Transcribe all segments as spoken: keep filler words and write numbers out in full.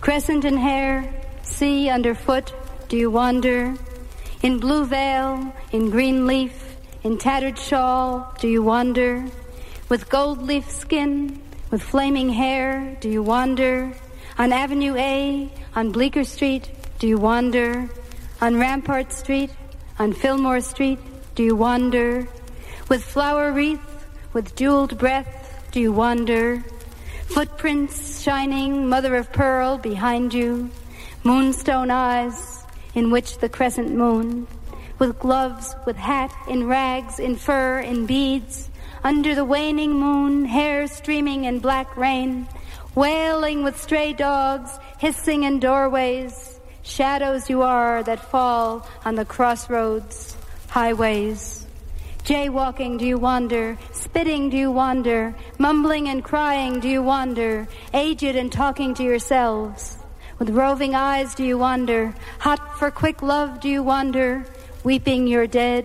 Crescent in hair, sea underfoot, do you wander? In blue veil, in green leaf, in tattered shawl, do you wander? With gold leaf skin, with flaming hair, do you wander? On Avenue A, on Bleecker Street, do you wander? On Rampart Street, on Fillmore Street, do you wander? With flower wreath, with jeweled breath, do you wander? Footprints shining, mother of pearl, behind you. Moonstone eyes, in which the crescent moon. With gloves, with hat, in rags, in fur, in beads. Under the waning moon, hair streaming in black rain. Wailing with stray dogs, hissing in doorways. Shadows you are that fall on the crossroads, highways. Jaywalking, do you wander? Spitting, do you wander? Mumbling and crying, do you wander? Aged and talking to yourselves. With roving eyes, do you wander? Hot for quick love, do you wander? Weeping you're dead.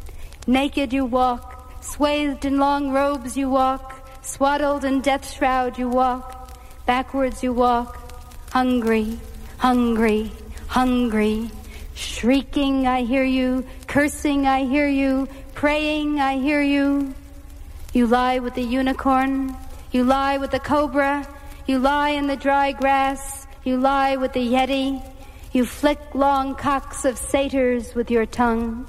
Naked you walk. Swathed in long robes you walk. Swaddled in death shroud you walk. Backwards you walk. Hungry, hungry, hungry. Shrieking, I hear you. Cursing, I hear you. Praying, I hear you. You lie with the unicorn. You lie with the cobra. You lie in the dry grass. You lie with the yeti. You flick long cocks of satyrs with your tongue.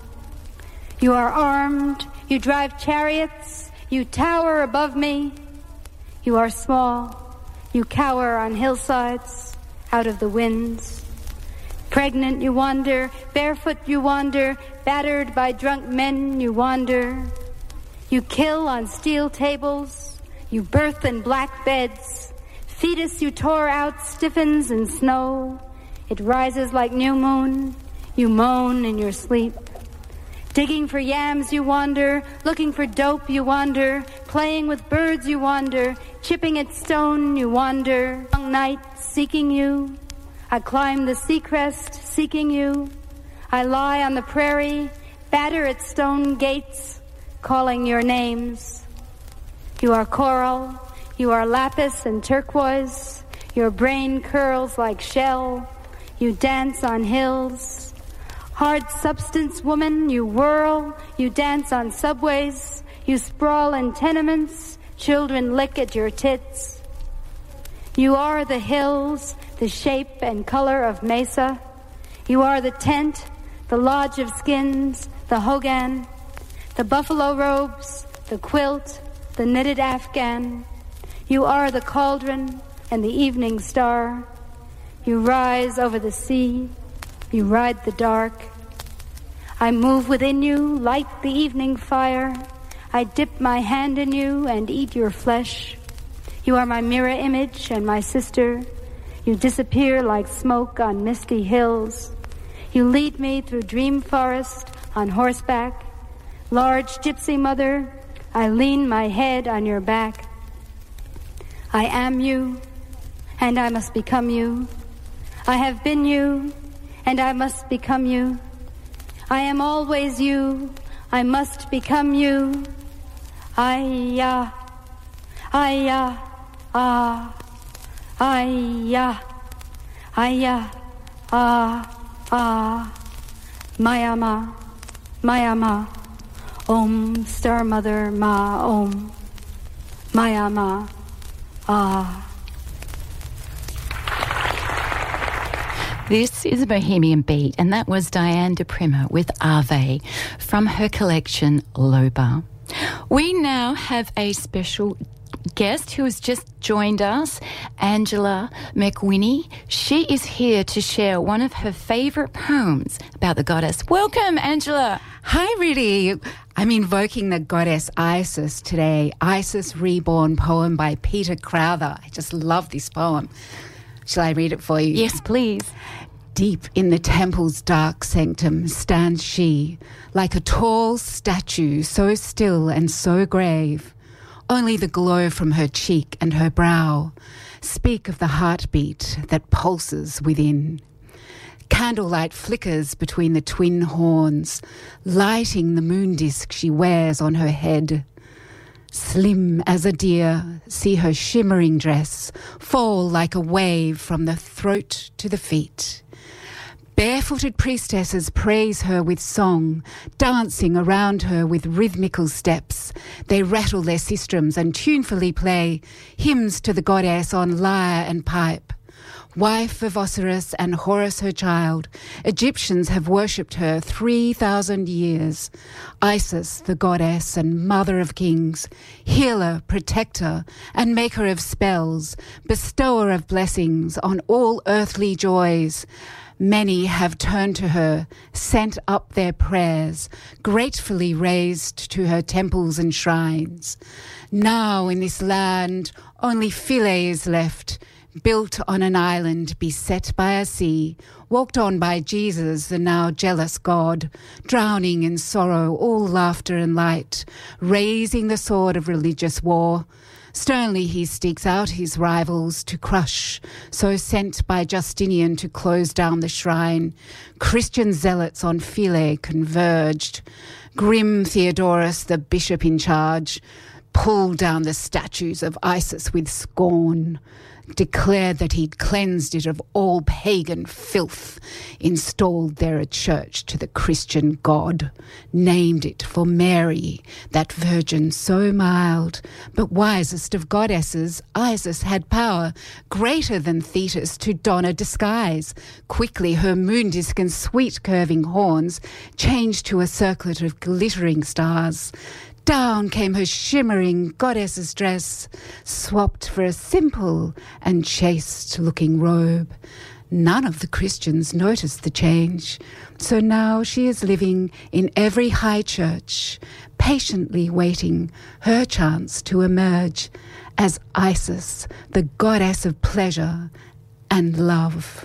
You are armed. You drive chariots. You tower above me. You are small. You cower on hillsides, out of the winds. Pregnant you wander, barefoot you wander, battered by drunk men you wander. You kill on steel tables, you birth in black beds. Fetus you tore out stiffens in snow. It rises like new moon, you moan in your sleep. Digging for yams you wander, looking for dope you wander, playing with birds you wander, chipping at stone you wander. Long night seeking you. I climb the sea crest, seeking you. I lie on the prairie, batter at stone gates, calling your names. You are coral, you are lapis and turquoise. Your brain curls like shell. You dance on hills. Hard substance woman, you whirl. You dance on subways. You sprawl in tenements. Children lick at your tits. You are the hills, the shape and color of mesa. You are the tent, the lodge of skins, the hogan, the buffalo robes, the quilt, the knitted Afghan. You are the cauldron and the evening star. You rise over the sea. You ride the dark. I move within you, light the evening fire. I dip my hand in you and eat your flesh. You are my mirror image and my sister. You disappear like smoke on misty hills. You lead me through dream forest on horseback. Large gypsy mother, I lean my head on your back. I am you, and I must become you. I have been you, and I must become you. I am always you, I must become you. I-ya, I-ya, ah, I-ya, I-ya, ah, ah. Mayama, Mayama, Om, Star Mother, Ma, Om. Mayama, ah. This is a Bohemian Beat, and that was Diane de Prima with Ave from her collection Loba. We now have a special guest who has just joined us, Angela McWhinney. She is here to share one of her favourite poems about the goddess. Welcome, Angela. Hi, Rudy. I'm invoking the goddess Isis today. Isis Reborn poem by Peter Crowther. I just love this poem. Shall I read it for you? Yes, please. Deep in the temple's dark sanctum stands she, like a tall statue, so still and so grave. Only the glow from her cheek and her brow speak of the heartbeat that pulses within. Candlelight flickers between the twin horns, lighting the moon disk she wears on her head. Slim as a deer, see her shimmering dress fall like a wave from the throat to the feet. Barefooted priestesses praise her with song, dancing around her with rhythmical steps. They rattle their sistrums and tunefully play hymns to the goddess on lyre and pipe. Wife of Osiris and Horus her child, Egyptians have worshipped her three thousand years. Isis, the goddess and mother of kings, healer, protector, and maker of spells, bestower of blessings on all earthly joys. Many have turned to her, sent up their prayers, gratefully raised to her temples and shrines. Now in this land only Philae is left, built on an island beset by a sea, walked on by Jesus, the now jealous God, drowning in sorrow all laughter and light, raising the sword of religious war. Sternly he stakes out his rivals to crush, so sent by Justinian to close down the shrine. Christian zealots on Philae converged. Grim Theodorus, the bishop in charge, pulled down the statues of Isis with scorn, declared that he'd cleansed it of all pagan filth, installed there a church to the Christian God, named it for Mary, that virgin so mild. But wisest of goddesses, Isis had power greater than Thetis to don a disguise. Quickly her moon disk and sweet curving horns changed to a circlet of glittering stars. Down came her shimmering goddess's dress, swapped for a simple and chaste-looking robe. None of the Christians noticed the change, so now she is living in every high church, patiently waiting her chance to emerge as Isis, the goddess of pleasure and love.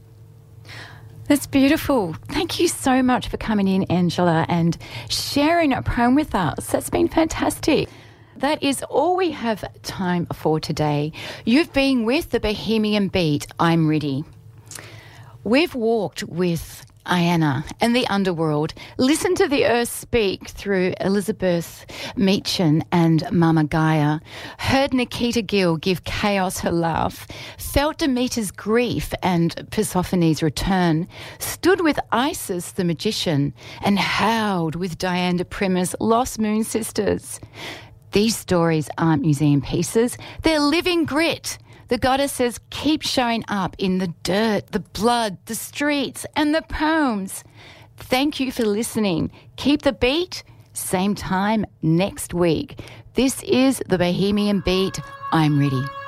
That's beautiful. Thank you so much for coming in, Angela, and sharing a poem with us. That's been fantastic. That is all we have time for today. You've been with the Bohemian Beat. I'm ready. We've walked with Iana and the underworld, listened to the earth speak through Elizabeth Meechan and Mama Gaia, heard Nikita Gill give chaos her laugh, felt Demeter's grief and Persephone's return, stood with Isis the magician, and howled with Diane de Prima's Lost Moon Sisters. These stories aren't museum pieces, they're living grit. The goddesses keep showing up in the dirt, the blood, the streets, and the poems. Thank you for listening. Keep the beat. Same time next week. This is the Bohemian Beat. I'm ready.